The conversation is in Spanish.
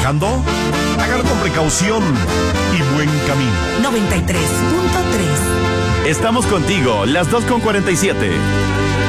manejando? Hágalo con precaución y buen camino. 93.3. Estamos contigo, las 2:47.